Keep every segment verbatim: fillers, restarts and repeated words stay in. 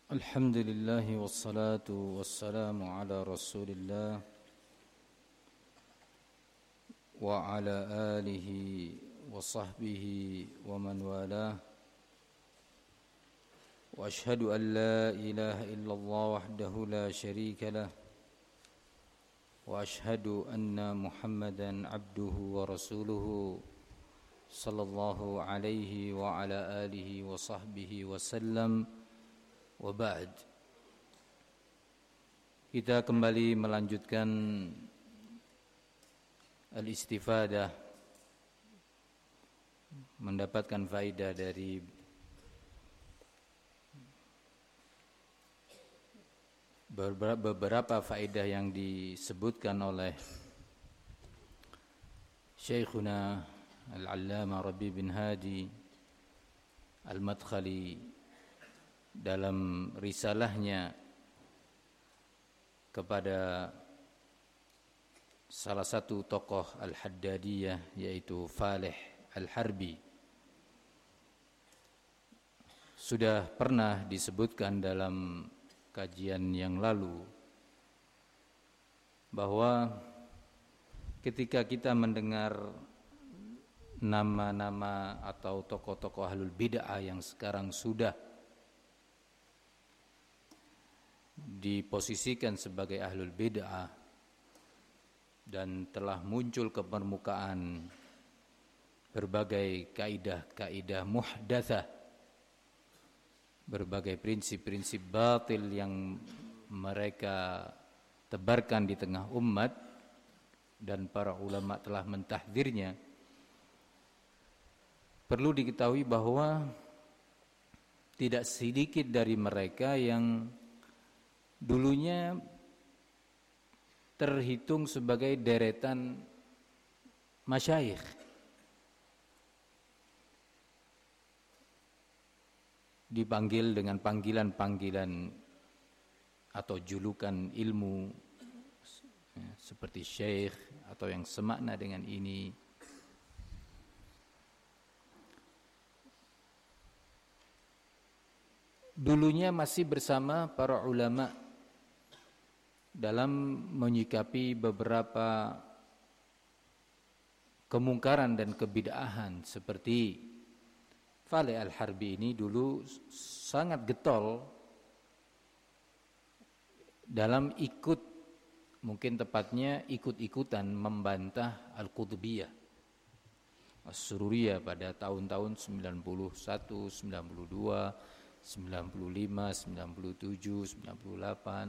Alhamdulillah wassalatu wassalamu ala Rasulillah wa ala alihi wa sahbihi wa man walah. Wa ashhadu an la ilaha illallah wahdahu la sharika lah wa ashhadu anna Muhammadan abduhu wa rasuluhu sallallahu alaihi wa ala alihi wa sahbihi wa sallam. Wa ba'd. Kita kembali melanjutkan al-istifadah, mendapatkan faedah dari beberapa faedah yang disebutkan oleh Syekhuna Al-Allamah Rabi bin Hadi Al-Madkhali dalam risalahnya kepada salah satu tokoh Al-Haddadiyah, yaitu Falih Al-Harbi. Sudah pernah disebutkan dalam kajian yang lalu bahwa ketika kita mendengar nama-nama atau tokoh-tokoh ahlul bid'ah yang sekarang sudah diposisikan sebagai ahlul bid'ah dan telah muncul ke permukaan berbagai kaidah-kaidah muhdatsah, berbagai prinsip-prinsip batil yang mereka tebarkan di tengah umat dan para ulama telah mentahdzirnya. Perlu diketahui bahwa tidak sedikit dari mereka yang dulunya terhitung sebagai deretan masyayikh, dipanggil dengan panggilan-panggilan atau julukan ilmu ya, seperti syekh atau yang semakna dengan ini. Dulunya masih bersama para ulama dalam menyikapi beberapa kemungkaran dan kebid'ahan. Seperti Falih Al-Harbi ini dulu sangat getol dalam ikut, mungkin tepatnya ikut-ikutan membantah Al-Qutbiyah As-Sururiyah pada tahun-tahun sembilan puluh satu, sembilan puluh dua, sembilan puluh lima, sembilan puluh tujuh, sembilan puluh delapan.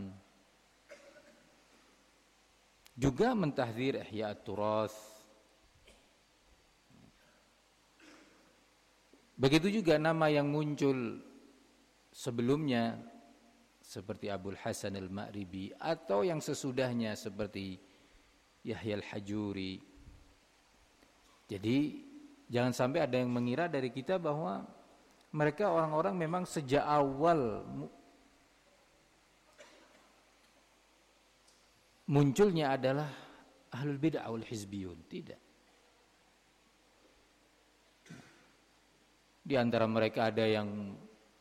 Juga mentahdzir Ihya At-Turath. Begitu juga nama yang muncul sebelumnya seperti Abul Hasan Al-Ma'ribi atau yang sesudahnya seperti Yahya Al-Hajuri. Jadi jangan sampai ada yang mengira dari kita bahwa mereka orang-orang memang sejak awal munculnya adalah ahlul bid'ah wal hizbiyun. Tidak. Di antara mereka ada yang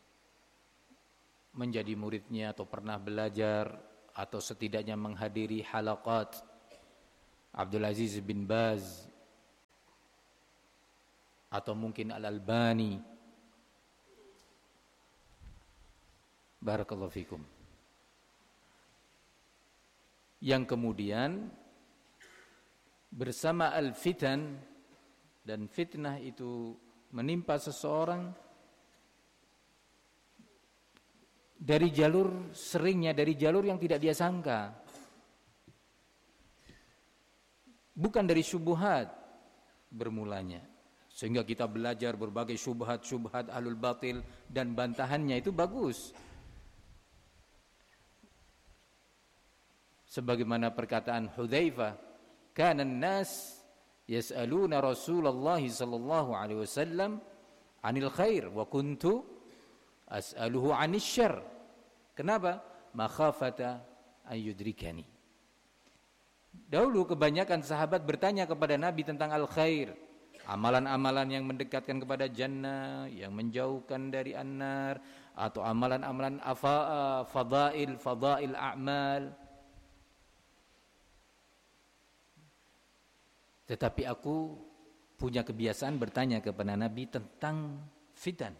menjadi muridnya atau pernah belajar atau setidaknya menghadiri halaqat Abdul Aziz bin Baz atau mungkin Al-Albani. Barakallahu fikum. Yang kemudian bersama al-fitan, dan fitnah itu menimpa seseorang dari jalur, seringnya dari jalur yang tidak dia sangka, bukan dari syubhat bermulanya, sehingga kita belajar berbagai syubhat-syubhat ahlul batil dan bantahannya itu bagus. Sebagaimana perkataan Hudzaifah, kana an-nas yas'aluna Rasulullah sallallahu alaihi wasallam 'anil khair wa kuntu as'aluhu 'anil syarr. Kenapa? Makhafata an yudrikani. Dahulu kebanyakan sahabat bertanya kepada Nabi tentang al-khair, amalan-amalan yang mendekatkan kepada jannah, yang menjauhkan dari annar, atau amalan-amalan afa, fadail, fadail a'mal. Tetapi aku punya kebiasaan bertanya kepada Nabi tentang fitan,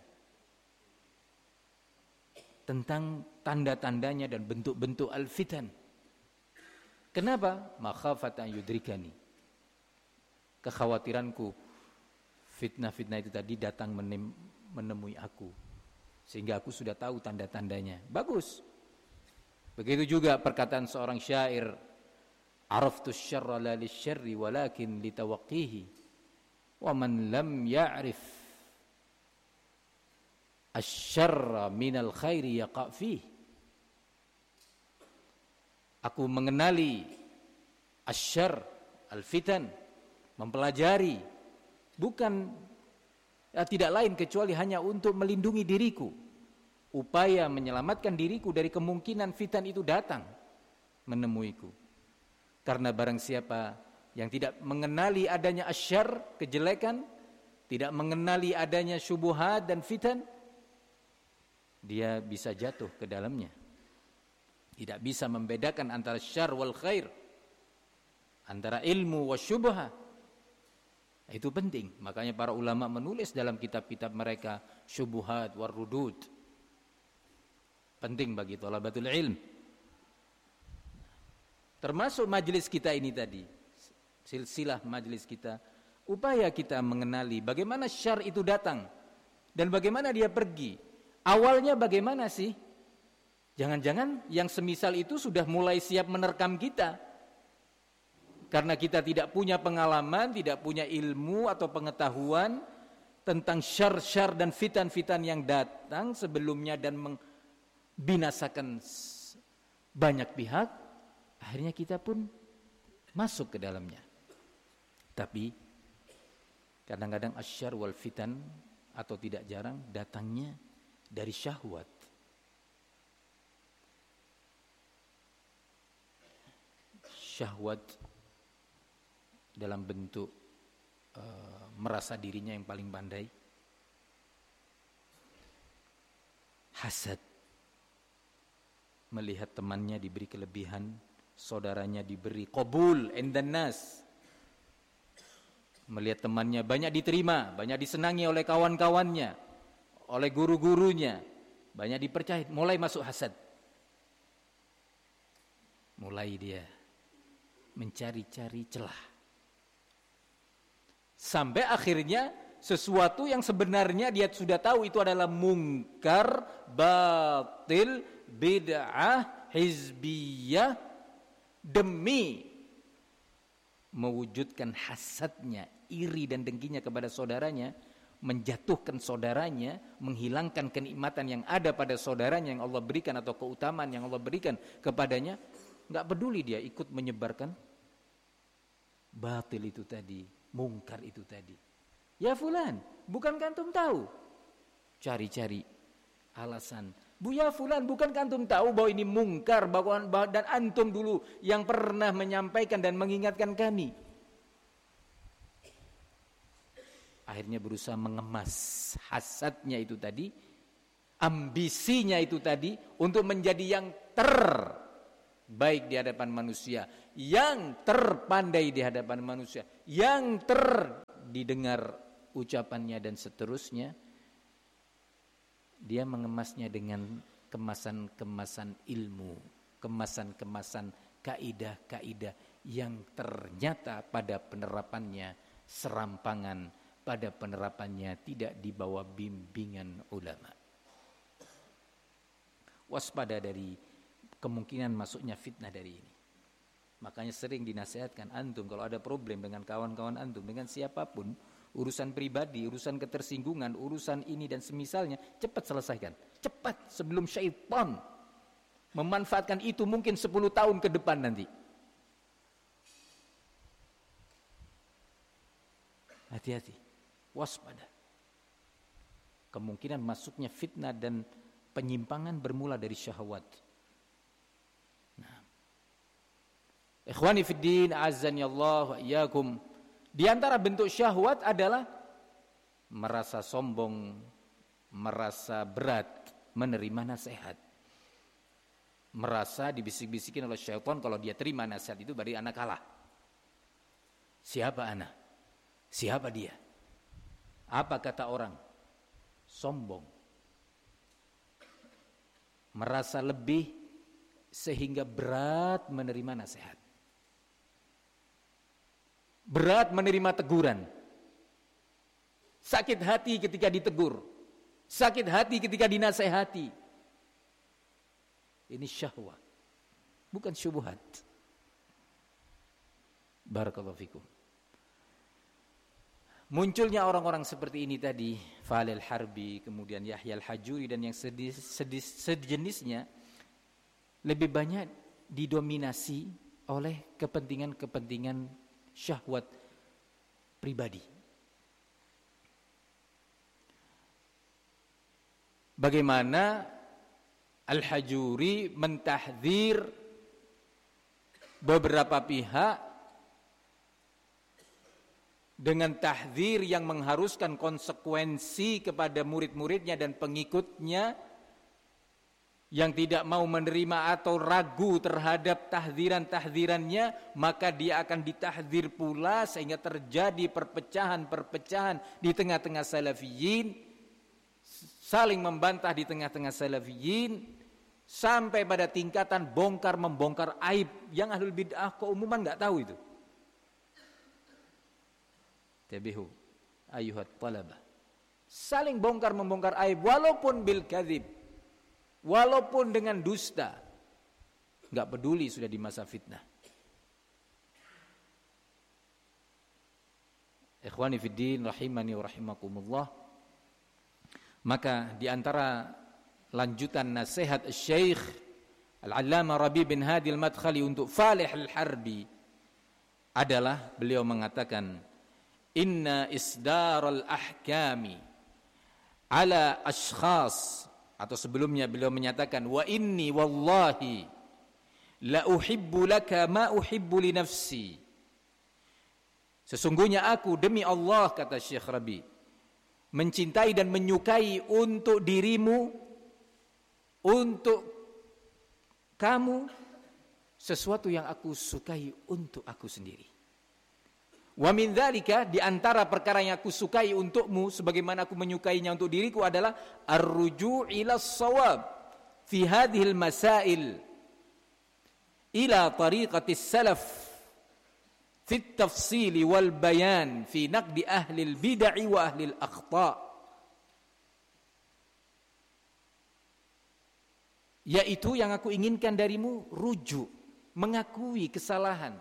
tentang tanda-tandanya dan bentuk-bentuk al-fitan. Kenapa? Makhafatan yudrikani. Kekhawatiranku fitnah-fitnah itu tadi datang menemui aku, sehingga aku sudah tahu tanda-tandanya. Bagus. Begitu juga perkataan seorang syair, araftu syarra la lisyarri walakin litawaqqihi wa man lam ya'rif asyarra minal khairi yaqa' fihi. Aku mengenali asyar, al-fitan, mempelajari, bukan ya, tidak lain kecuali hanya untuk melindungi diriku, upaya menyelamatkan diriku dari kemungkinan fitan itu datang menemuiku. Karena barang siapa yang tidak mengenali adanya asyar, kejelekan, tidak mengenali adanya syubuhat dan fitan, dia bisa jatuh ke dalamnya. Tidak bisa membedakan antara syar wal khair, antara ilmu wa syubha. Itu penting. Makanya para ulama menulis dalam kitab-kitab mereka syubuhat war rudud. Penting bagi thalabatul ilm. Termasuk majelis kita ini tadi, silsilah majelis kita, upaya kita mengenali bagaimana syar itu datang dan bagaimana dia pergi. Awalnya bagaimana sih? Jangan-jangan yang semisal itu sudah mulai siap menerkam kita. Karena kita tidak punya pengalaman, tidak punya ilmu atau pengetahuan tentang syar-syar dan fitan-fitan yang datang sebelumnya dan membinasakan banyak pihak, akhirnya kita pun masuk ke dalamnya. Tapi kadang-kadang asyar wal fitan atau tidak jarang datangnya dari syahwat. Syahwat dalam bentuk uh, merasa dirinya yang paling pandai, hasad, melihat temannya diberi kelebihan, saudaranya diberi qabul indan nas, melihat temannya banyak diterima, banyak disenangi oleh kawan-kawannya, oleh guru-gurunya, banyak dipercaya, mulai masuk hasad. Mulai dia mencari-cari celah. Sampai akhirnya sesuatu yang sebenarnya dia sudah tahu itu adalah mungkar, batil, bid'ah, hizbiyah, demi mewujudkan hasadnya, iri dan dengkinya kepada saudaranya, menjatuhkan saudaranya, menghilangkan kenikmatan yang ada pada saudaranya yang Allah berikan atau keutamaan yang Allah berikan kepadanya, enggak peduli dia ikut menyebarkan batil itu tadi, mungkar itu tadi. Ya fulan, bukankah antum tahu? Cari-cari alasan. Bu ya fulan, bukankah antum tahu bahwa ini mungkar, bahwa dan antum dulu yang pernah menyampaikan dan mengingatkan kami. Akhirnya berusaha mengemas hasadnya itu tadi, ambisinya itu tadi untuk menjadi yang terbaik di hadapan manusia, yang terpandai di hadapan manusia, yang terdidengar ucapannya dan seterusnya. Dia mengemasnya dengan kemasan-kemasan ilmu, kemasan-kemasan kaidah-kaidah yang ternyata pada penerapannya serampangan, pada penerapannya tidak di bawah bimbingan ulama. Waspada dari kemungkinan masuknya fitnah dari ini. Makanya sering dinasihatkan antum kalau ada problem dengan kawan-kawan antum, dengan siapapun, urusan pribadi, urusan ketersinggungan, urusan ini dan semisalnya, cepat selesaikan. Cepat sebelum syaitan memanfaatkan itu mungkin sepuluh tahun ke depan nanti. Hati-hati, waspada. Kemungkinan masuknya fitnah dan penyimpangan bermula dari syahwat. Nah, ikhwani fiddin, azzani Allah wa iyyakum. Di antara bentuk syahwat adalah merasa sombong, merasa berat menerima nasihat. Merasa dibisik-bisikin oleh syaitan kalau dia terima nasihat itu berarti anak kalah. Siapa anak? Siapa dia? Apa kata orang? Sombong. Merasa lebih sehingga berat menerima nasihat. Berat menerima teguran. Sakit hati ketika ditegur. Sakit hati ketika dinasehati. Ini syahwat, bukan syubhat. Barakallahu fikum. Munculnya orang-orang seperti ini tadi, Falil Harbi, kemudian Yahya Al-Hajuri dan yang sedis, sedis, sejenisnya lebih banyak didominasi oleh kepentingan-kepentingan syahwat pribadi. Bagaimana Al-Hajuri mentahdzir beberapa pihak dengan tahdzir yang mengharuskan konsekuensi kepada murid-muridnya dan pengikutnya yang tidak mau menerima atau ragu terhadap tahdziran-tahdzirannya, maka dia akan ditahdzir pula sehingga terjadi perpecahan-perpecahan di tengah-tengah salafiyin, saling membantah di tengah-tengah salafiyin, sampai pada tingkatan bongkar membongkar aib yang ahlul bid'ah keumuman enggak tahu itu. Tabihu ayuhat talabah. Saling bongkar membongkar aib walaupun bil kadzib. Walaupun dengan dusta. Enggak peduli sudah di masa fitnah. Ikhwani fid din rahimani wa rahimakumullah. Maka di antara lanjutan nasihat Syekh Al-Allamah Rabi bin Hadi Al-Madkhali untuk Falih Al-Harbi adalah beliau mengatakan, inna isdaral ahkami ala ashkhas, atau sebelumnya beliau menyatakan, wa inni wallahi la uhibbu laka ma uhibbu li nafsi. Sesungguhnya aku demi Allah, kata Syekh Rabi, mencintai dan menyukai untuk dirimu, untuk kamu, sesuatu yang aku sukai untuk aku sendiri. Wa min dzalika, di antara perkara yang aku sukai untukmu sebagaimana aku menyukainya untuk diriku adalah ar-ruju' ila as-shawab fi hadhihi al-masail ila tariqati as-salaf fi at-tafsil wal bayan fi naqdi ahli al-bid'ah wa ahli al-akhta'. Yaitu yang aku inginkan darimu rujuk, mengakui kesalahan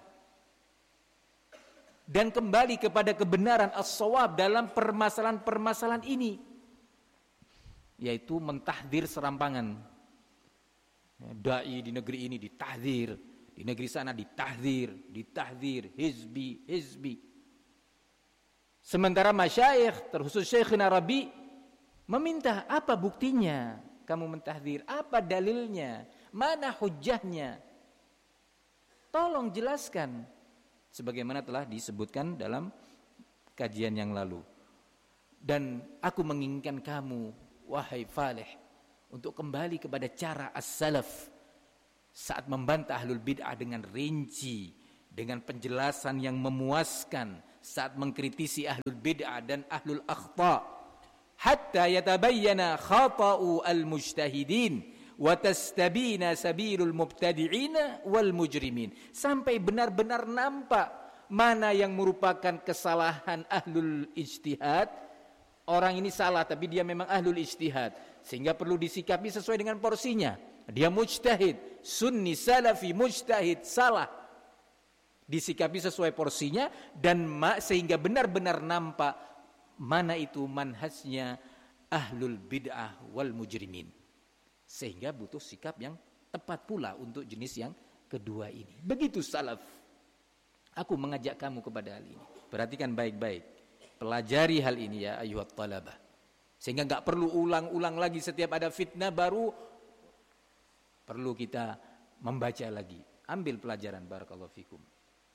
dan kembali kepada kebenaran as-shawab dalam permasalahan-permasalahan ini, yaitu mentahdzir serampangan. Dai di negeri ini ditahdzir, di negeri sana ditahdzir, ditahdzir, hizbi, hizbi. Sementara masyayikh, terkhusus Syekhina Rabi, meminta, apa buktinya kamu mentahdzir? Apa dalilnya? Mana hujjahnya? Tolong jelaskan. Sebagaimana telah disebutkan dalam kajian yang lalu. Dan aku menginginkan kamu, wahai Falih, untuk kembali kepada cara as-salaf saat membantah ahlul bid'ah dengan rinci, dengan penjelasan yang memuaskan, saat mengkritisi ahlul bid'ah dan ahlul akhta', hatta yatabayyana khata'u al-mujtahidin wa tastabina sabilul mubtadi'ina wal mujrimin, sampai benar-benar nampak mana yang merupakan kesalahan ahlul ijtihad. Orang ini salah tapi dia memang ahlul ijtihad, sehingga perlu disikapi sesuai dengan porsinya. Dia mujtahid, sunni salafi mujtahid, salah, disikapi sesuai porsinya dan ma- sehingga benar-benar nampak mana itu manhajnya ahlul bid'ah wal mujrimin, sehingga butuh sikap yang tepat pula untuk jenis yang kedua ini. Begitu salaf. Aku mengajak kamu kepada hal ini. Perhatikan baik-baik, pelajari hal ini ya ayuhat talabah, sehingga enggak perlu ulang-ulang lagi setiap ada fitnah baru perlu kita membaca lagi. Ambil pelajaran, barakallahu fikum.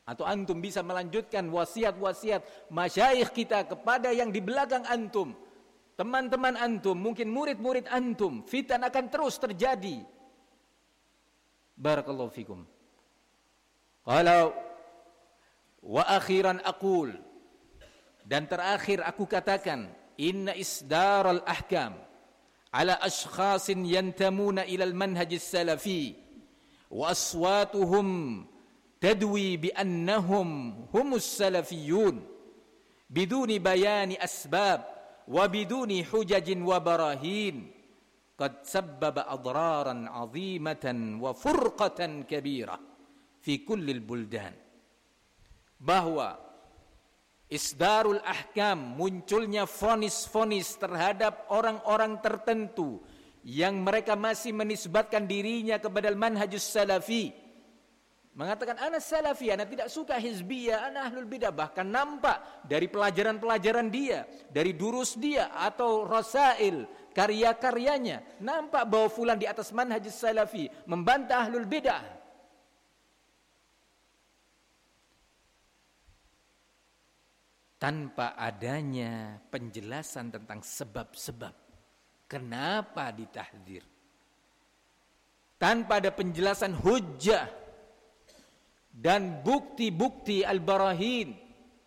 atau antum bisa melanjutkan wasiat-wasiat masyayikh kita kepada yang di belakang antum, teman-teman antum, mungkin murid-murid antum, fitan akan terus terjadi. Barakallahu fikum. Qala wa akhiran aqul, dan terakhir aku katakan, inna isdaral ahkam ala ashkhasin yantamuna ila al-manhaj as-salafi wa aswatuhum tadwi bi annahum humus salafiyun biduni bayani asbab wa biduni hujajin wa barahin qad sabbaba adraran 'azimatan wa furqatan kabira fi kulli al-buldan. Bahwa isdarul ahkam, munculnya vonis-vonis terhadap orang-orang tertentu yang mereka masih menisbatkan dirinya kepada manhajus salafi, mengatakan ana salafi, ana tidak suka hizbiyah, ana ahlul bidah. Bahkan nampak dari pelajaran-pelajaran dia, dari durus dia atau rasail, karya-karyanya, nampak bahwa fulan di atas manhajus salafi, membantah ahlul bidah. Tanpa adanya penjelasan tentang sebab-sebab kenapa ditahdzir, tanpa ada penjelasan hujjah dan bukti-bukti al-barahin,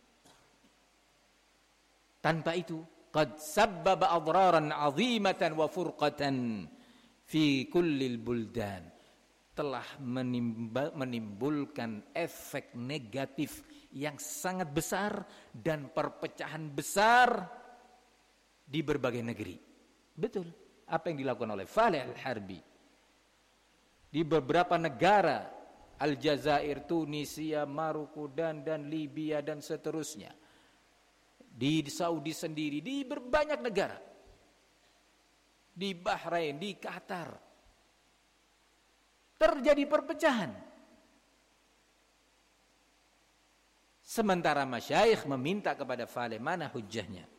tanpa itu qad sabbaba adraran 'azimatan wa furqatan fi kullil buldan, telah menimbulkan efek negatif yang sangat besar dan perpecahan besar di berbagai negeri. Betul apa yang dilakukan oleh Faleh Al-Harbi di beberapa negara, Aljazair, Tunisia, Maroko dan dan Libya dan seterusnya, di Saudi sendiri, di berbanyak negara, di Bahrain, di Qatar, terjadi perpecahan. Sementara masyayikh meminta kepada Faleh, mana hujjahnya?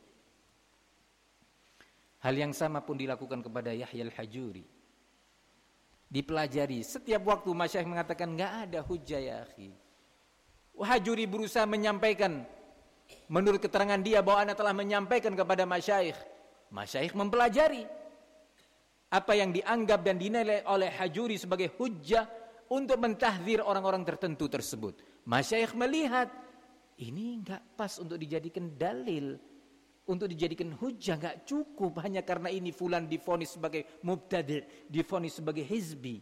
Hal yang sama pun dilakukan kepada Yahya Al-Hajuri. Dipelajari, setiap waktu masyayikh mengatakan enggak ada hujjah ya akhi. Hajuri berusaha menyampaikan menurut keterangan dia bahwa ana telah menyampaikan kepada masyayikh. Masyayikh mempelajari apa yang dianggap dan dinilai oleh Hajuri sebagai hujjah untuk mentahdzir orang-orang tertentu tersebut. Masyayikh melihat ini enggak pas untuk dijadikan dalil, untuk dijadikan hujjah, enggak cukup hanya karena ini fulan divonis sebagai mubtadi', divonis sebagai hizbi.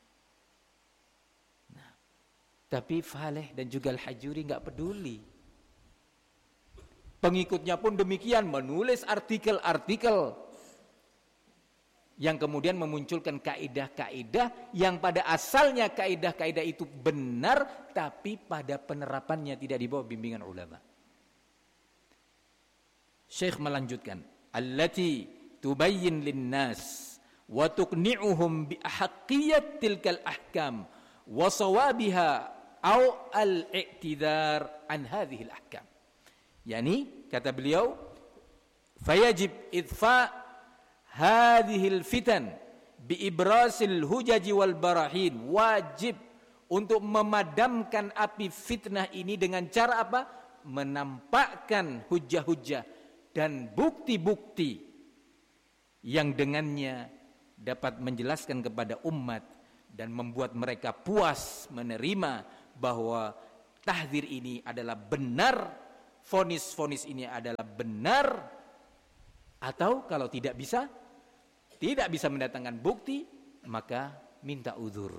Nah, tapi Faleh dan juga Al-Hajuri enggak peduli. Pengikutnya pun demikian, menulis artikel-artikel yang kemudian memunculkan kaidah-kaidah yang pada asalnya kaidah-kaidah itu benar, tapi pada penerapannya tidak di bawah bimbingan ulama. Syekh melanjutkan, allati tubayyin linnas wa tuqni'uhum bi ahaqqiyyat tilkal ahkam wa sawabiha au al-i'tidar an hadhihi al-ahkam. Yani kata beliau, fayajib idfa' hadhil fitan biibrasil hujaji wal barahin, wajib untuk memadamkan api fitnah ini dengan cara apa? Menampakkan hujah-hujah dan bukti-bukti yang dengannya dapat menjelaskan kepada umat dan membuat mereka puas menerima bahwa tahdzir ini adalah benar, vonis-vonis ini adalah benar. Atau kalau tidak bisa, tidak bisa mendatangkan bukti, maka minta uzur,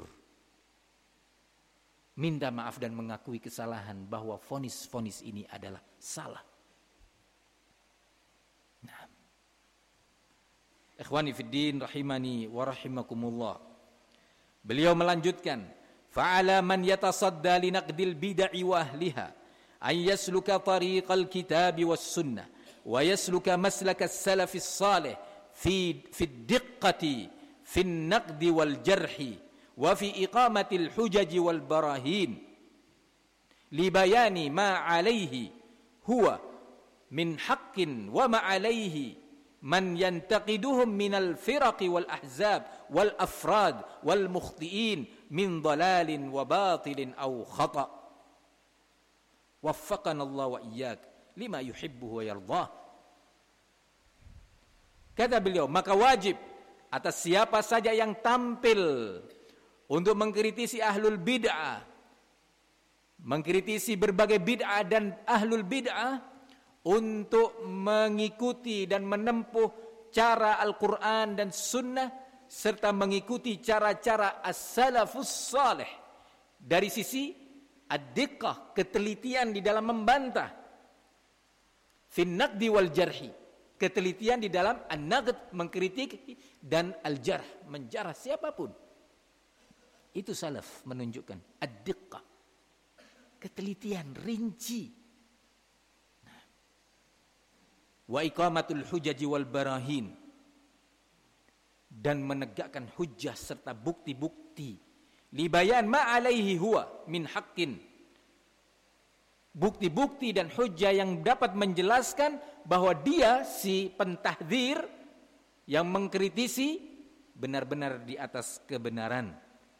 minta maaf dan mengakui kesalahan bahwa vonis-vonis ini adalah salah. Nah, ikhwani fiddin rahimani wa rahimakumullah, beliau melanjutkan, fa'ala man yatasadda li naqdil bid'i wa ahliha an yasluka tariqal kitabi was sunnah wa yasluka maslaka as-salafis salih fi fi ad-diqqati fi an-naqdi wal jarhi wa fi iqamati al-hujaji wal barahin li bayani ma alayhi huwa min haqqin wa ma alayhi man yantaqiduhum min al-firaq wal ahzab wal afrad wal mukhti'in min dalalin wa batilin aw khata'. Waffaqanallahu wa iyyak lima yuhibbu wa yardhah. Kata beliau, maka wajib atas siapa saja yang tampil untuk mengkritisi ahlul bid'ah, mengkritisi berbagai bid'ah dan ahlul bid'ah, untuk mengikuti dan menempuh cara Al-Quran dan Sunnah, serta mengikuti cara-cara as-salafus salih dari sisi ad-diqqah, ketelitian di dalam membantah, fin naqdi wal jarhi, ketelitian di dalam an-naqd, mengkritik, dan al-jarh, menjarah siapapun. Itu salaf menunjukkan ad-diqqah, ketelitian, rinci. Nah. Wa iqamatul hujaji wal barahin, dan menegakkan hujjah serta bukti-bukti, libayan ma alaihi huwa min haqqin, bukti-bukti dan hujjah yang dapat menjelaskan bahwa dia, si pentahdzir yang mengkritisi, benar-benar di atas kebenaran,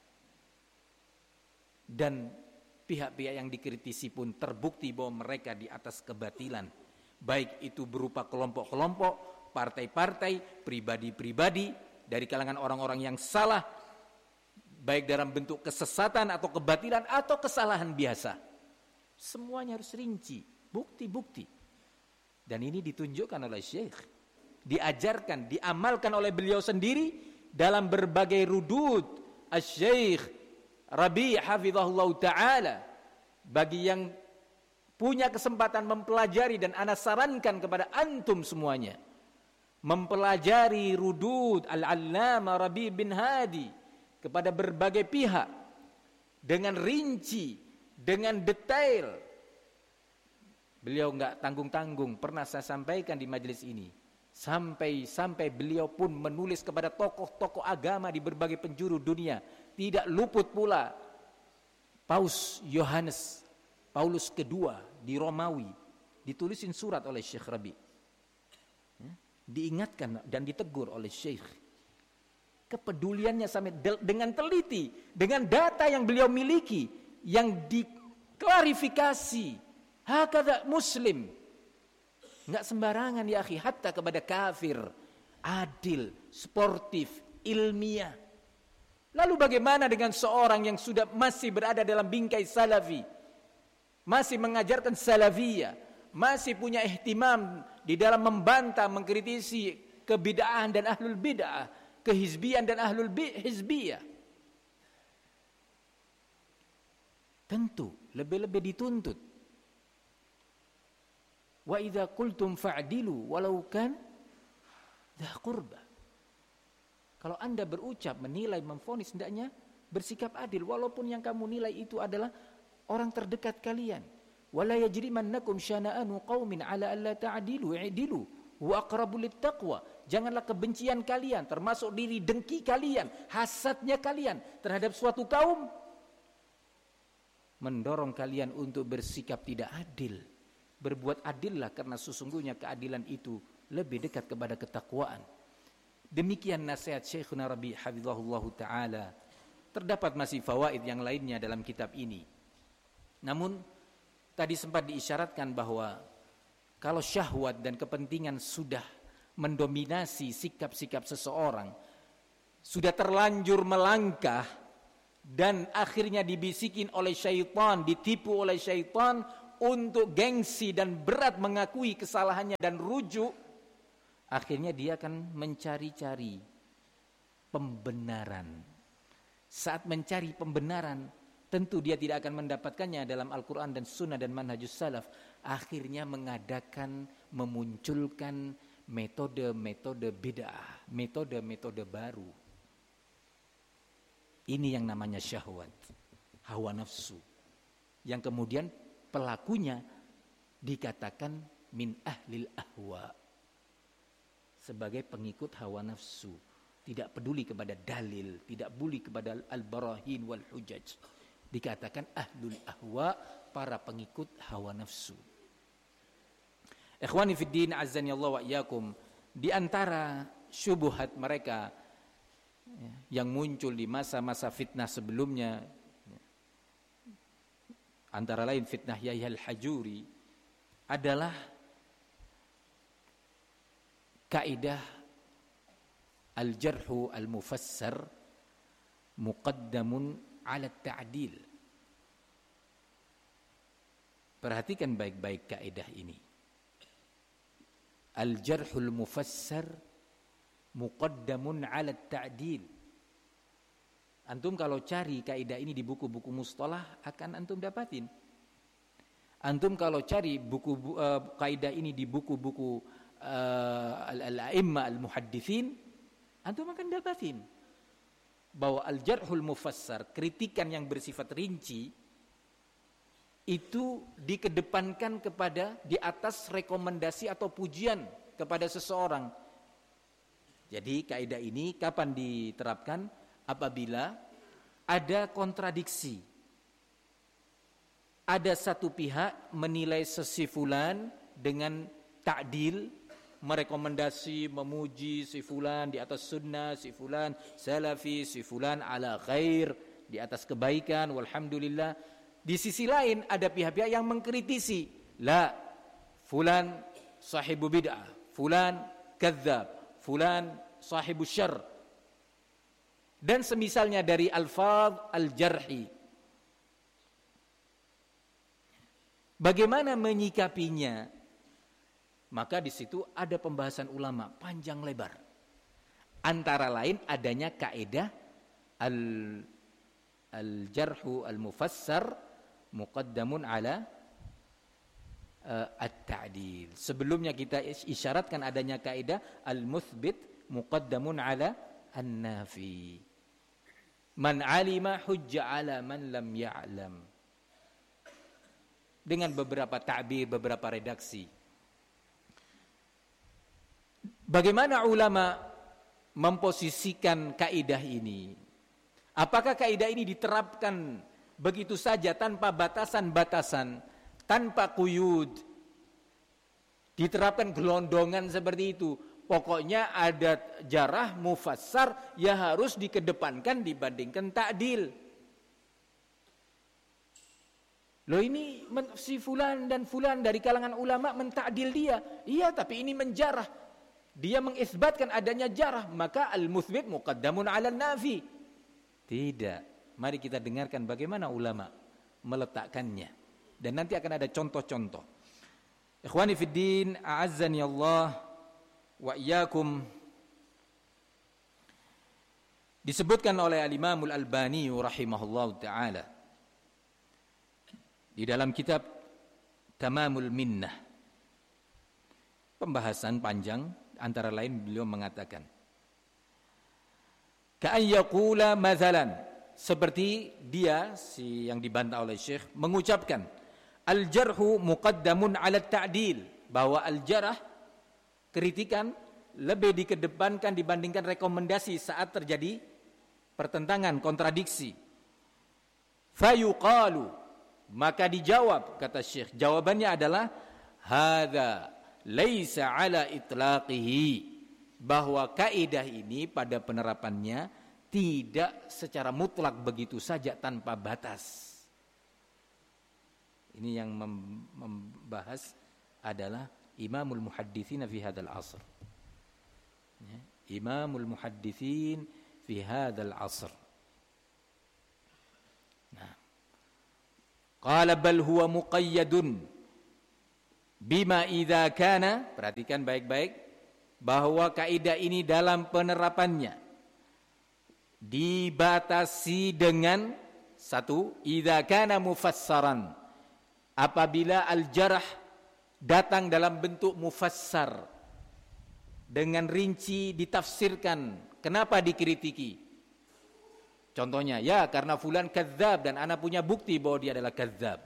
dan pihak-pihak yang dikritisi pun terbukti bahwa mereka di atas kebatilan, baik itu berupa kelompok-kelompok, partai-partai, pribadi-pribadi dari kalangan orang-orang yang salah, baik dalam bentuk kesesatan atau kebatilan atau kesalahan biasa. Semuanya harus rinci, bukti-bukti. Dan ini ditunjukkan oleh Syekh, diajarkan, diamalkan oleh beliau sendiri dalam berbagai rudud. Asy-Syekh Rabi' hafizahullah ta'ala, bagi yang punya kesempatan mempelajari, dan ana sarankan kepada antum semuanya, mempelajari rudud Al-Allamah Rabi' bin Hadi kepada berbagai pihak dengan rinci, dengan detail. Beliau enggak tanggung-tanggung, pernah saya sampaikan di majelis ini, sampai sampai beliau pun menulis kepada tokoh-tokoh agama di berbagai penjuru dunia. Tidak luput pula Paus Yohanes Paulus kedua di Romawi, ditulisin surat oleh Syekh Rabi', diingatkan dan ditegur oleh Syekh. Kepeduliannya sampai dengan teliti, dengan data yang beliau miliki, yang diklarifikasi. Hakadha muslim, enggak sembarangan ya akhi, hatta kepada kafir, adil, sportif, ilmiah. Lalu bagaimana dengan seorang yang sudah masih berada dalam bingkai salafi, masih mengajarkan salafiyah, masih punya ihtimam di dalam membantah, mengkritisi kebid'ahan dan ahlul bid'ah, kehizbian dan ahlul hizbiyah? Tentu lebih-lebih dituntut. Wa idza qultum fa'dilu walau kan dha qurba. Kalau Anda berucap, menilai, memvonis, hendaknya bersikap adil walaupun yang kamu nilai itu adalah orang terdekat kalian. Wala yajrimannakum syana'anu qaumin 'ala alla ta'dilu i'dilu wa aqrabu littaqwa. Janganlah kebencian kalian, termasuk diri dengki kalian, hasadnya kalian terhadap suatu kaum, mendorong kalian untuk bersikap tidak adil. Berbuat adillah, karena sesungguhnya keadilan itu lebih dekat kepada ketakwaan. Demikian nasihat Syekhuna Rabi' hafizahullah ta'ala. Terdapat masih fawaid yang lainnya dalam kitab ini. Namun tadi sempat diisyaratkan bahwa kalau syahwat dan kepentingan sudah mendominasi sikap-sikap seseorang, sudah terlanjur melangkah, dan akhirnya dibisikin oleh syaitan, ditipu oleh syaitan untuk gengsi dan berat mengakui kesalahannya dan rujuk, akhirnya dia akan mencari-cari pembenaran. Saat mencari pembenaran, tentu dia tidak akan mendapatkannya dalam Al-Quran dan Sunnah dan manhajus salaf. Akhirnya mengadakan, memunculkan metode-metode bid'ah, metode-metode baru. Ini yang namanya syahwat, hawa nafsu, yang kemudian pelakunya dikatakan min ahlil ahwa, sebagai pengikut hawa nafsu, tidak peduli kepada dalil, tidak peduli kepada al-barahin wal hujaj, dikatakan ahlul ahwa, para pengikut hawa nafsu. Ikhwani fid din, azzani Allah wa iyyakum, di antara syubhat mereka yang muncul di masa-masa fitnah sebelumnya antara lain fitnah Yahya al-Hajuri adalah kaidah al-jarhu al-mufassar muqaddamun ala ta'dil. Perhatikan baik-baik kaidah ini. Al-jarhul mufassar muqaddamun ala ta'dil. Antum kalau cari kaidah ini di buku-buku mustalah akan antum dapatin. Antum kalau cari buku uh, kaidah ini di buku-buku uh, al-a'imma al-muhadditsin, antum akan dapatin bahwa al-jarhul mufassar, kritikan yang bersifat rinci, itu dikedepankan kepada di atas rekomendasi atau pujian kepada seseorang. Jadi kaidah ini kapan diterapkan? Apabila ada kontradiksi. Ada satu pihak menilai sesi fulan dengan ta'dil, merekomendasi, memuji si fulan di atas sunnah, si fulan salafi, si fulan ala khair, di atas kebaikan, walhamdulillah. Di sisi lain ada pihak-pihak yang mengkritisi, la, fulan sahibu bid'ah, fulan kadzdzab, fulan sahibu syarr, dan semisalnya dari alfaz al-jarhi. Bagaimana menyikapinya? Maka di situ ada pembahasan ulama panjang lebar. Antara lain adanya kaidah al al-jarhu al-mufassar muqaddamun ala uh, at-ta'dil. Sebelumnya kita isyaratkan adanya kaidah al-muthbit muqaddamun ala an-nafi. Man alima hujja ala man lam ya'lam. Dengan beberapa ta'bir, beberapa redaksi. Bagaimana ulama memposisikan kaidah ini? Apakah kaidah ini diterapkan begitu saja tanpa batasan-batasan, tanpa quyud? Diterapkan gelondongan seperti itu. Pokoknya ada jarah mufassar ya harus dikedepankan dibandingkan ta'dil. Loh ini si fulan dan fulan dari kalangan ulama mentakdil dia. Iya, tapi ini menjarah. Dia mengisbatkan adanya jarah, maka al-muthbit muqaddamun 'ala nafi. Tidak. Mari kita dengarkan bagaimana ulama meletakkannya. Dan nanti akan ada contoh-contoh. Ikhwani fid din, a'azzani Allah wa iyyakum. Disebutkan oleh al-Imam al-Albani rahimahullahu taala di dalam kitab Tamamul Minnah, pembahasan panjang, antara lain beliau mengatakan ka'an yaqula mathalan, seperti dia si yang dibantah oleh Syekh mengucapkan al-jarhu muqaddamun 'ala ta'dil, bahwa al-jarh, kritikan, lebih dikedepankan dibandingkan rekomendasi saat terjadi pertentangan, kontradiksi. Fayuqalu, maka dijawab, kata Syekh, jawabannya adalah hadza laisa ala itlaqihi, bahwa kaidah ini pada penerapannya tidak secara mutlak begitu saja tanpa batas. Ini yang membahas adalah Imamul Muhadditsin fi hadzal asr. Ya, Imamul Muhadditsin fi hadzal asr. Nah, qala bal huwa muqayyadun bima idza kana, perhatikan baik-baik bahwa kaidah ini dalam penerapannya dibatasi dengan satu, idza kana mufassaran, apabila al-jarh datang dalam bentuk mufassar, dengan rinci ditafsirkan kenapa dikritiki. Contohnya, ya karena fulan kadzdzab dan ana punya bukti bahwa dia adalah kadzdzab.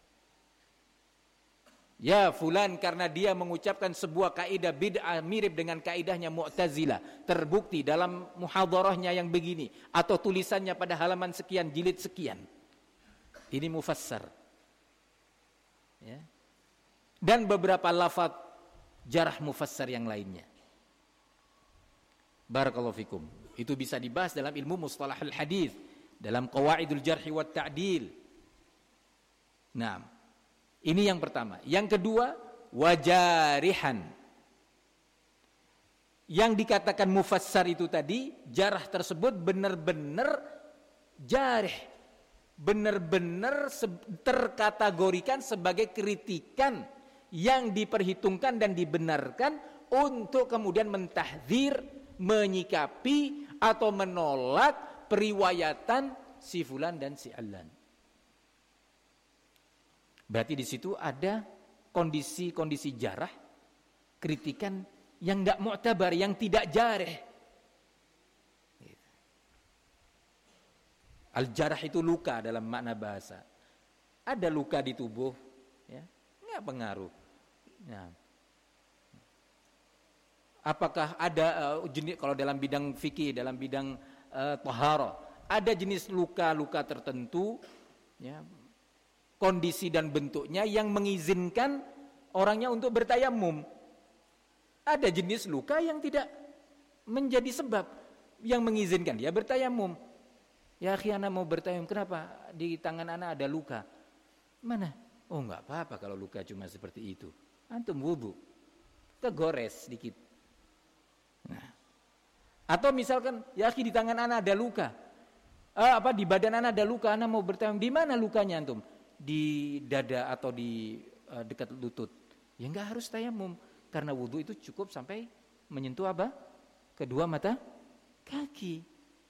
Ya fulan karena dia mengucapkan sebuah kaidah bid'ah mirip dengan kaidahnya Mu'tazilah, terbukti dalam muhadharahnya yang begini atau tulisannya pada halaman sekian, jilid sekian. Ini mufassar. Ya. Dan beberapa lafaz jarah mufassar yang lainnya. Barakallahu fikum. Itu bisa dibahas dalam ilmu mustalahul hadis, dalam qawaidul jarh wa ta'dil. Nah, ini yang pertama. Yang kedua, wajarihan. Yang dikatakan mufassar itu tadi, jarah tersebut benar-benar jarih, benar-benar terkategorikan sebagai kritikan yang diperhitungkan dan dibenarkan untuk kemudian mentahdzir, menyikapi atau menolak periwayatan si fulan dan si allan. Berarti di situ ada kondisi-kondisi jarah, kritikan yang tidak mu'tabar, yang tidak jarih. Al-jarah itu luka dalam makna bahasa. Ada luka di tubuh, ya, nggak pengaruh. Ya. Apakah ada uh, jenis, kalau dalam bidang fikih, dalam bidang uh, taharah, ada jenis luka-luka tertentu, ya, kondisi dan bentuknya yang mengizinkan orangnya untuk bertayamum. Ada jenis luka yang tidak menjadi sebab yang mengizinkan dia bertayamum. Ya akhi, anak mau bertayamum, kenapa? Di tangan anak ada luka. Mana? Oh enggak apa-apa kalau luka cuma seperti itu. Antum wudu, kegores sedikit. Nah. Atau misalkan, ya akhi, di tangan anak ada luka. Eh, apa di badan anak ada luka, anak mau bertayamum. Di mana lukanya antum? Di dada atau di uh, dekat lutut. Ya enggak harus tayamum, karena wudu itu cukup sampai menyentuh apa? Kedua mata kaki.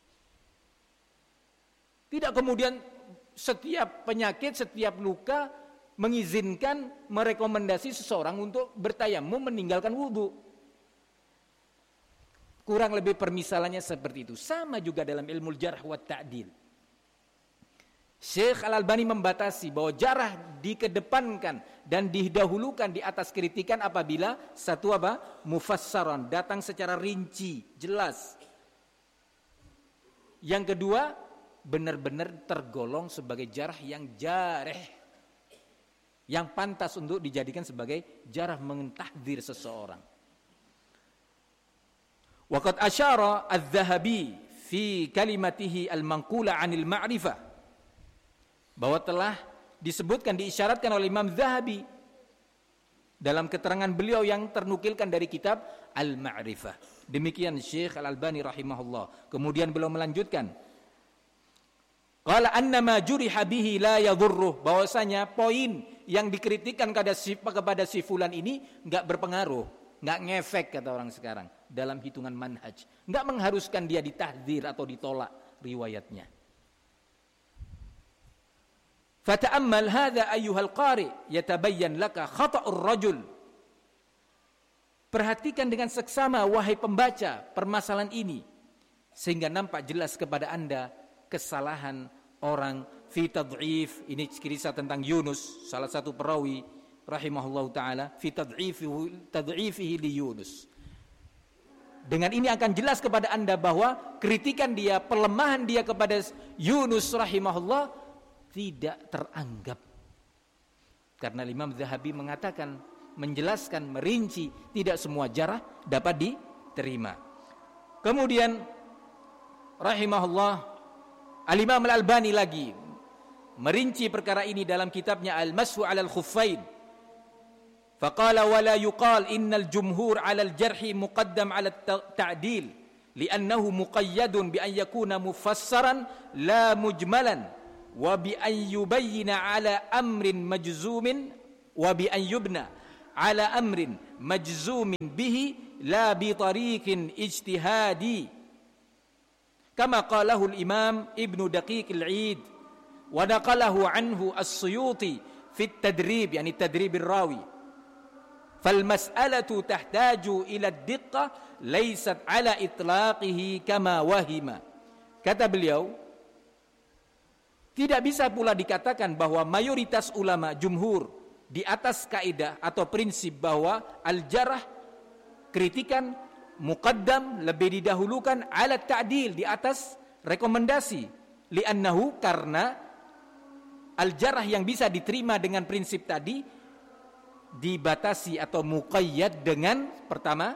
Tidak kemudian setiap penyakit, setiap luka mengizinkan, merekomendasi seseorang untuk bertayamum meninggalkan wudu. Kurang lebih permisalannya seperti itu. Sama juga dalam ilmu jarh wa ta'dil. Syekh Al-Albani membatasi bahwa jarah dikedepankan dan didahulukan di atas kritikan apabila satu apa? Mufassaran, datang secara rinci, jelas. Yang kedua, benar-benar tergolong sebagai jarah yang jareh, yang pantas untuk dijadikan sebagai jarah mentahdzir seseorang. Waqad asyara adz-Dzahabi fi kalimatihi al-manqula 'anil ma'rifah, bahwa telah disebutkan, diisyaratkan oleh Imam Dzahabi dalam keterangan beliau yang ternukilkan dari kitab Al-Ma'rifah. Demikian Syekh Al-Albani rahimahullah. Kemudian beliau melanjutkan, qala annama juriha bihi la yadhurruh, bahwasanya poin yang dikritikkan kepada si, kepada si fulan ini enggak berpengaruh, enggak ngefek kata orang sekarang dalam hitungan manhaj, enggak mengharuskan dia ditahdzir atau ditolak riwayatnya. Fata'ammal hadza ayyuhal qari yatabayyan laka khata'ur rajul. Perhatikan dengan seksama wahai pembaca permasalahan ini, sehingga nampak jelas kepada Anda kesalahan orang fi tad'if. Ini kisah tentang Yunus, salah satu perawi rahimahullahu taala, fi tad'ifihi tad'ifihi li Yunus. Dengan ini akan jelas kepada Anda bahwa kritikan dia, pelemahan dia kepada Yunus rahimahullah tidak teranggap. Karena Imam Dzahabi mengatakan, menjelaskan, merinci, tidak semua jarah dapat diterima. Kemudian rahimahullah Al-Imam Al-Albani lagi merinci perkara ini dalam kitabnya Al-Mashu 'alal Khuffain. Faqala wa la yuqal innal jumhur 'alal jarhi muqaddam 'ala at-ta'dil li'annahu muqayyadun bi an yakuna mufassaran la mujmalan wa bi an yubayyana 'ala amrin majzumin wa bi an yubna 'ala amrin majzumin bihi la bi tariqin ijtihadi kama qalahu al-Imam Ibnu Daqiq al-'Id wa naqalahu anhu as-Suyuti fi at-Tadrib, yani tadrib ar-rawi. Fal mas'alatu tahtaju ila ad-diqqah laysat 'ala itlaqihi kama wahima. Kata beliau, tidak bisa pula dikatakan bahwa mayoritas ulama jumhur di atas kaidah atau prinsip bahwa al-jarah, kritikan, muqaddam, lebih didahulukan ala ta'dil, di atas rekomendasi. Li'annahu, karena al-jarah yang bisa diterima dengan prinsip tadi dibatasi atau muqayyad dengan, pertama,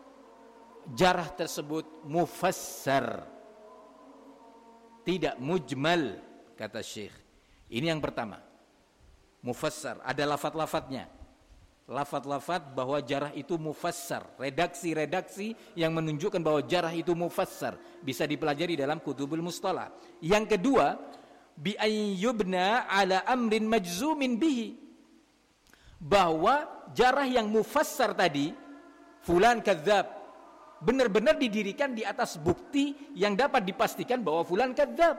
jarah tersebut mufassar, tidak mujmal, kata Syekh. Ini yang pertama. mufassar, ada lafaz-lafaznya. Lafaz-lafaz bahwa jarah itu mufassar, redaksi-redaksi yang menunjukkan bahwa jarah itu mufassar, bisa dipelajari dalam kutubul mustalah. Yang kedua, bi ayyubna ala amrin majzumin bihi, bahwa jarah yang mufassar tadi, fulan kadzab, benar-benar didirikan di atas bukti yang dapat dipastikan bahwa fulan kadzab.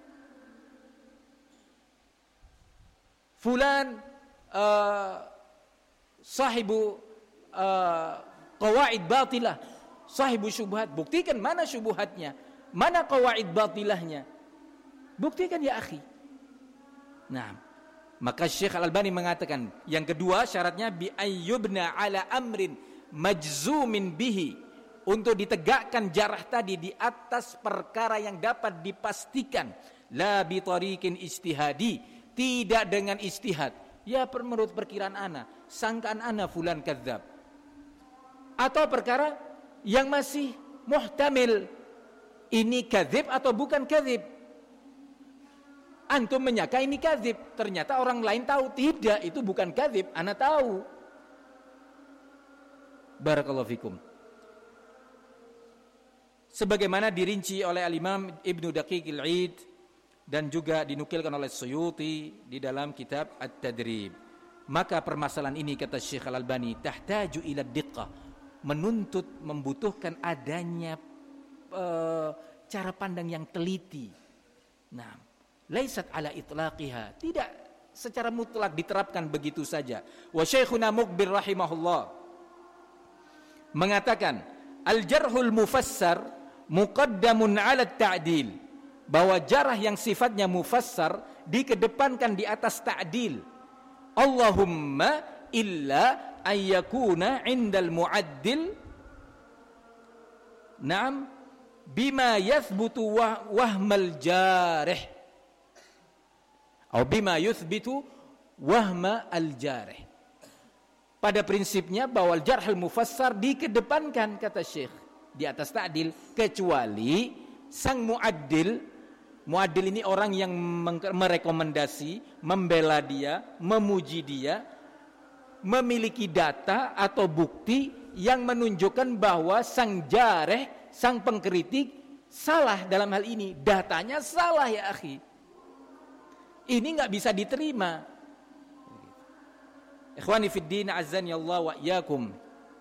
Fulan uh, sahibu uh, qawaid batilah, sahibu syubhat, buktikan mana syubhatnya, mana qawaid batilahnya, buktikan ya akhi. Nah, maka Syekh Al-Albani mengatakan yang kedua syaratnya bi ayyubna ala amrin majzumin bihi, untuk ditegakkan jarah tadi di atas perkara yang dapat dipastikan, la bi tariqin ijtihadi, tidak dengan ijtihad. Ya menurut perkiraan ana, sangkaan ana fulan kadzab. Atau perkara yang masih muhtamil, ini kadzib atau bukan kadzib. Antum menyangka ini kadzib, ternyata orang lain tahu tidak, itu bukan kadzib, ana tahu. Barakallahu fikum. Sebagaimana dirinci oleh Al-Imam Ibnu Daqiqil Id dan juga dinukilkan oleh Suyuti di dalam kitab At-Tadrib. Maka permasalahan ini, kata Syekh Al-Albani, tahtaju ila diqqah, menuntut, membutuhkan adanya uh, cara pandang yang teliti. Nah, laisat ala itlaqiha, tidak secara mutlak diterapkan begitu saja. Wa Syekhuna Muqbil rahimahullah mengatakan, al-jarhul mufassar muqaddamun ala at-ta'dil, bahwa jarah yang sifatnya mufassar dikedepankan di atas ta'dil. Allahumma illa ayyakuna indal mu'addil na'am bima yathbutu wahmal jarih, atau bima yuthbitu wahma al-jarih. Pada prinsipnya bahwa al-jarh al-mufassar dikedepankan, kata Syekh, di atas ta'dil, kecuali sang mu'addil. Mu'addil ini orang yang merekomendasi, membela dia, memuji dia, memiliki data atau bukti yang menunjukkan bahwa sang jareh, sang pengkritik salah dalam hal ini. Datanya salah ya akhi. Ini enggak bisa diterima. Ikhwani fid din, azzani Allah wa iyyakum.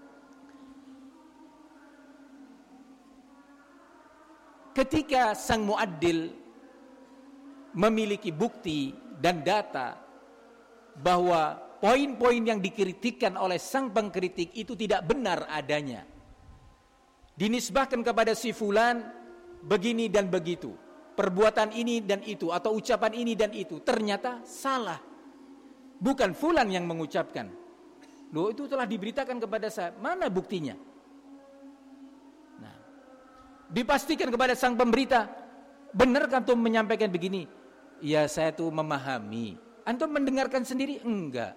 Ketika sang mu'addil memiliki bukti dan data bahwa poin-poin yang dikritikkan oleh sang pengkritik itu tidak benar adanya, dinisbahkan kepada si fulan begini dan begitu, perbuatan ini dan itu, atau ucapan ini dan itu, ternyata salah, bukan fulan yang mengucapkan. Loh, itu telah diberitakan kepada saya, mana buktinya? Nah, dipastikan kepada sang pemberita, benar kan antum menyampaikan begini? Ya, saya tuh memahami. Antum mendengarkan sendiri? Enggak.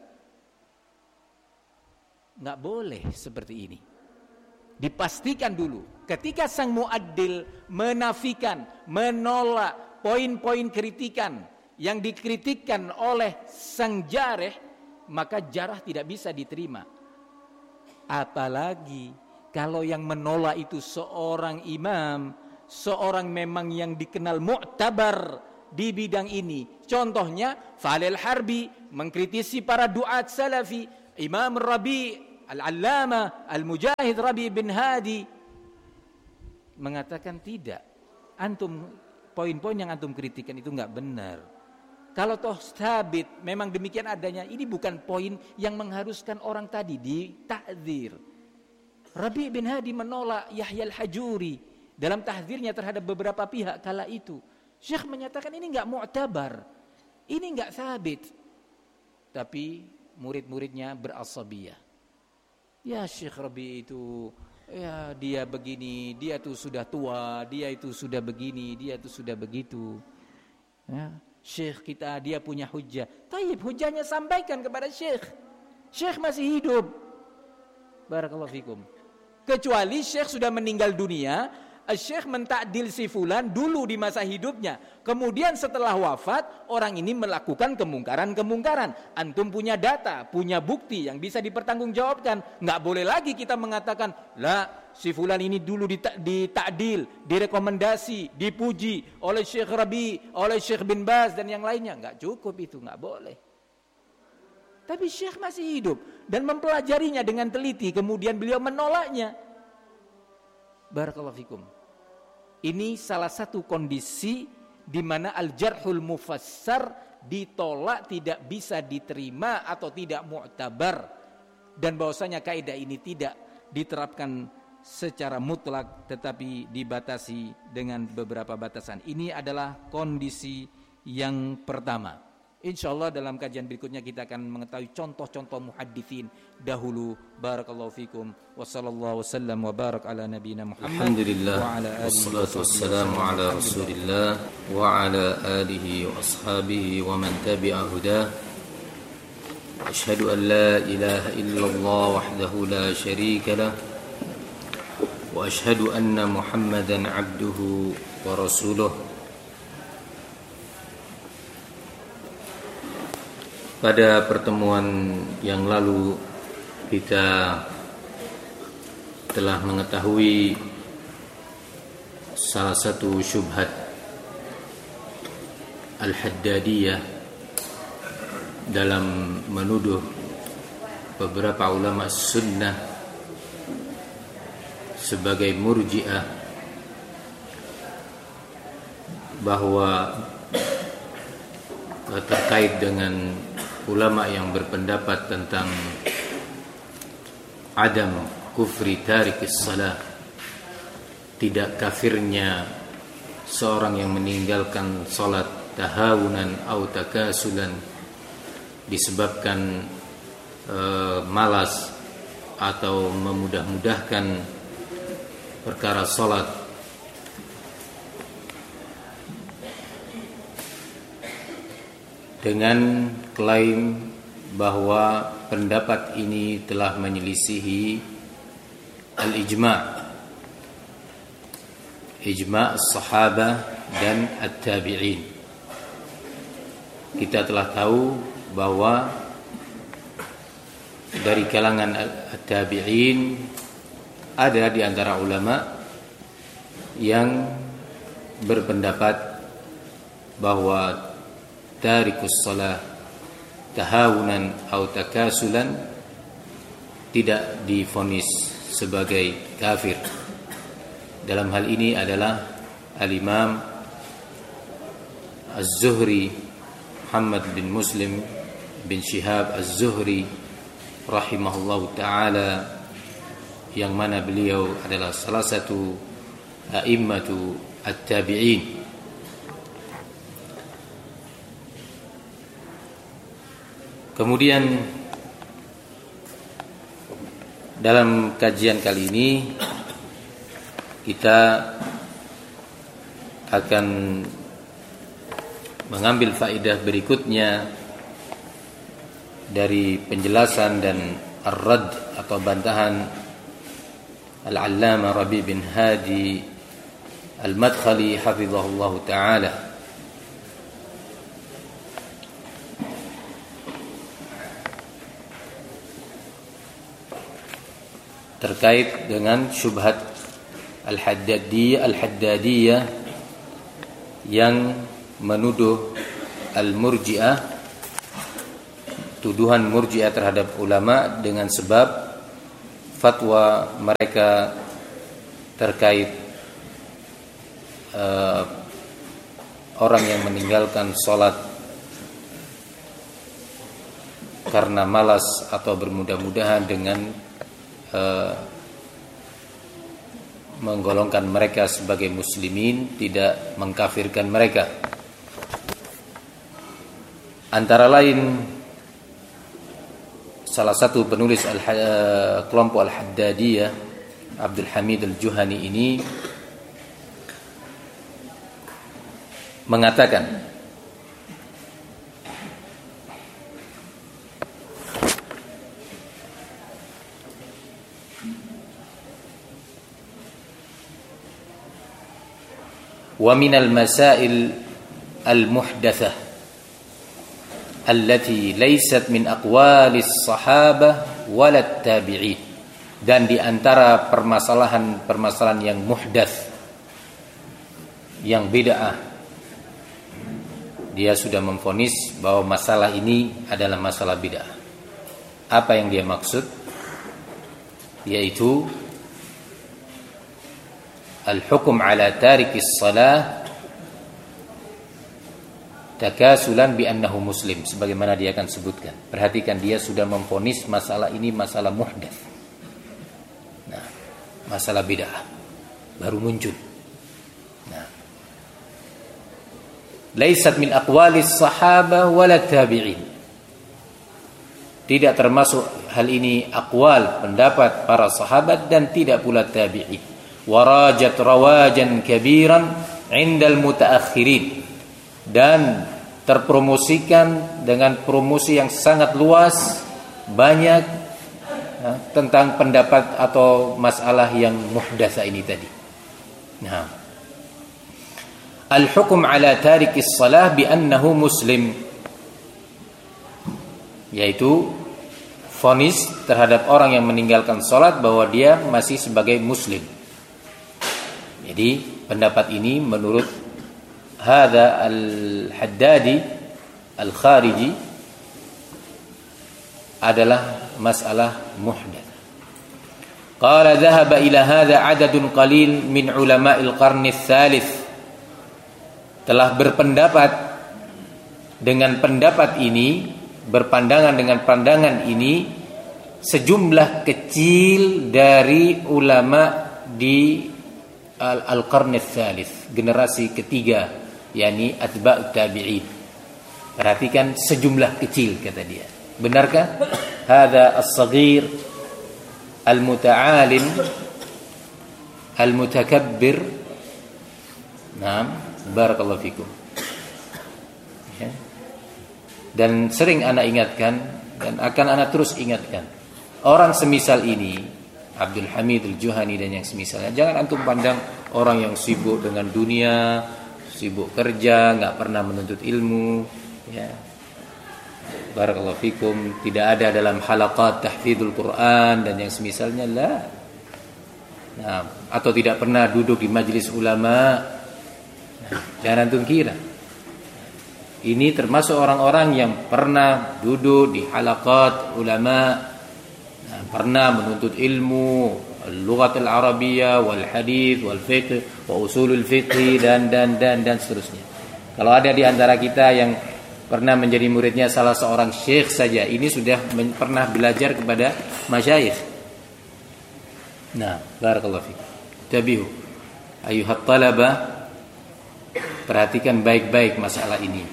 Enggak boleh seperti ini. Dipastikan dulu. Ketika sang mu'addil menafikan, menolak poin-poin kritikan yang dikritikkan oleh sang jareh, maka jarah tidak bisa diterima. Apalagi kalau yang menolak itu seorang imam, seorang memang yang dikenal mu'tabar di bidang ini. Contohnya Falil Harbi mengkritisi para duat salafi, Imam Rabi Al-Allamah Al-Mujahid Rabi bin Hadi mengatakan tidak, antum poin-poin yang antum kritikan itu enggak benar. Kalau toh sabit memang demikian adanya, ini bukan poin yang mengharuskan orang tadi ditahdzir. Rabi bin Hadi menolak Yahya Al-Hajuri dalam tahdzirnya terhadap beberapa pihak kala itu. Syekh menyatakan ini enggak mu'tabar, ini enggak sabit. Tapi murid-muridnya berasabiyah. Ya Syekh Rabi itu, ya dia begini, dia itu sudah tua, dia itu sudah begini, dia itu sudah begitu. Ya, Syekh kita dia punya hujjah. Taib, hujjahnya sampaikan kepada Syekh. Syekh masih hidup. Barakallahu fikum. Kecuali Syekh sudah meninggal dunia, Syekh mentakdil si fulan dulu di masa hidupnya. Kemudian setelah wafat, orang ini melakukan kemungkaran-kemungkaran. Antum punya data, punya bukti yang bisa dipertanggungjawabkan. Nggak boleh lagi kita mengatakan, lah si fulan ini dulu ditakdil, direkomendasi, dipuji oleh Syekh Rabi, oleh Syekh bin Baz dan yang lainnya. Nggak cukup itu, nggak boleh. Tapi Syekh masih hidup dan mempelajarinya dengan teliti. Kemudian beliau menolaknya. Barakallahu fikum. Ini salah satu kondisi di mana al-jarhul mufassar ditolak, tidak bisa diterima atau tidak mu'tabar, dan bahwasanya kaidah ini tidak diterapkan secara mutlak tetapi dibatasi dengan beberapa batasan. Ini adalah kondisi yang pertama. Insyaallah dalam kajian berikutnya kita akan mengetahui contoh-contoh muhadditsin dahulu. Barakallahu fikum wa sallallahu wasallam wa barak ala nabiyyina Muhammad. Alhamdulillah wassalatu wassalamu ala Rasulillah wa ala alihi wa ashabihi wa man tabi'a hudah. Asyhadu an la ilaha illallah wahdahu la syarika lah wa asyhadu anna Muhammadan abduhu wa rasuluh. Pada pertemuan yang lalu kita telah mengetahui salah satu syubhat Al-Haddadiyah dalam menuduh beberapa ulama sunnah sebagai murji'ah, bahwa terkait dengan ulama yang berpendapat tentang adam kufri tarikis salah, tidak kafirnya seorang yang meninggalkan salat tahawunan atau takasulan disebabkan e, malas atau memudah-mudahkan perkara salat. Dengan klaim bahwa pendapat ini telah menyelisihi al-ijma' ijma' as-sahabah dan at-tabi'in. Kita telah tahu bahwa dari kalangan at-tabi'in ada di antara ulama yang berpendapat bahwa tarikus salah tahawunan atau takasulan tidak divonis sebagai kafir. Dalam hal ini adalah al-Imam Az-Zuhri Muhammad bin Muslim bin Shihab Az-Zuhri rahimahullahu ta'ala, yang mana beliau adalah salah satu a'immatu at-tabi'in. Kemudian dalam kajian kali ini kita akan mengambil faedah berikutnya dari penjelasan dan ar-rad atau bantahan Al-Allamah Rabi' bin Hadi Al-Madkhali hafizahullah ta'ala terkait dengan syubhat Al-Haddadiyah Al-Haddadiyah yang menuduh Al-Murji'ah, tuduhan Murji'ah terhadap ulama dengan sebab fatwa mereka terkait uh, orang yang meninggalkan sholat karena malas atau bermudah-mudahan dengan uh, menggolongkan mereka sebagai muslimin, tidak mengkafirkan mereka. Antara lain salah satu penulis al- kelompok Al-Haddadiyah, Abdul Hamid Al-Juhani ini mengatakan wa minal masail al-muhdatsah allati laysat min aqwalis sahabah walat tabi'in, dan di antara permasalahan-permasalahan yang muhdats, yang bid'ah, dia sudah memvonis bahwa masalah ini adalah masalah bid'ah. Apa yang dia maksud? Yaitu al-hukm ala tarikis salah takasulan bi annahu muslim, sebagaimana dia akan sebutkan. Perhatikan, dia sudah memvonis masalah ini masalah muhdats. Nah, masalah bid'ah baru muncul. Nah, laisat min aqwalis sahabah wala tabi'in, tidak termasuk hal ini aqwal, pendapat para sahabat, dan tidak pula tabi'in. Warajat rawajan kabiran indal mutaakhirin, dan terpromosikan dengan promosi yang sangat luas, banyak ya, tentang pendapat atau masalah yang muhdasa ini tadi. Nah, al-hukm ala tarikis salah bi annahu muslim, yaitu vonis terhadap orang yang meninggalkan salat bahwa dia masih sebagai muslim. Jadi pendapat ini menurut hadza al-Haddadi al-Khariji adalah masalah muhdats. Qala dhahaba ila hadza adadun qalil min ulama'il qarni tsalits, telah berpendapat dengan pendapat ini, berpandangan dengan pandangan ini sejumlah kecil dari ulama di al-qarni tsalits, generasi ketiga, yakni atba'ut tabi'in. Perhatikan, sejumlah kecil kata dia. Benarkah? Hadza as-saghir al-muta'alim al-mutakabbir. Naam, barakallahu fikum. Ya. Dan sering anak ingatkan dan akan anak terus ingatkan, orang semisal ini, Abdul Hamid Al-Juhani dan yang semisalnya, jangan antum pandang orang yang sibuk dengan dunia, sibuk kerja, enggak pernah menuntut ilmu, ya. Barakallahu fikum, tidak ada dalam halaqat tahfidzul Quran dan yang semisalnya, lah. Nah, atau tidak pernah duduk di majelis ulama. Nah, jangan antum kira ini termasuk orang-orang yang pernah duduk di halaqat ulama, nah, pernah menuntut ilmu al-lughat al-arabiyyah wal hadits wal fiqh wa usulul fiqh dan dan dan dan seterusnya. Kalau ada di antara kita yang pernah menjadi muridnya salah seorang syekh saja, ini sudah men- pernah belajar kepada masyayikh. Nah, barakallahu fiik. Tabihu ayuhat talabah, perhatikan baik-baik masalah ini.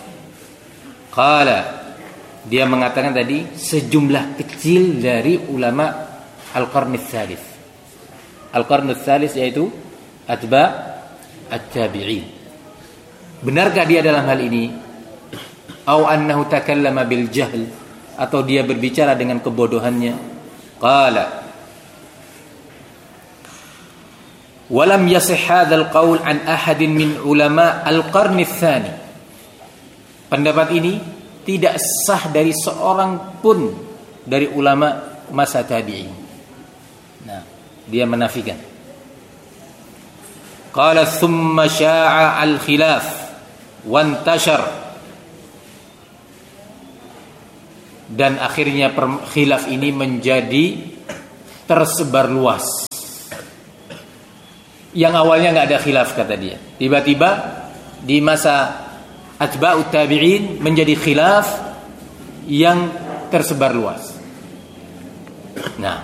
Qala, dia mengatakan tadi sejumlah kecil dari ulama al-qarni tsalits. Al-qarni tsalits yaitu atba' at-tabi'in. Benarkah dia dalam hal ini? Au annahu takallama bil jahl, atau dia berbicara dengan kebodohannya? Qala walam yasih hadzal qaul an ahadin min ulama al-qarni tsani. Pendapat ini tidak sah dari seorang pun dari ulama masa tabi'in. Nah, dia menafikan. Qala thumma sya'a al-khilaf wa intashar, dan akhirnya khilaf ini menjadi tersebar luas. Yang awalnya enggak ada khilaf kata dia, tiba-tiba di masa atba'ut tabi'in menjadi khilaf yang tersebar luas. Nah,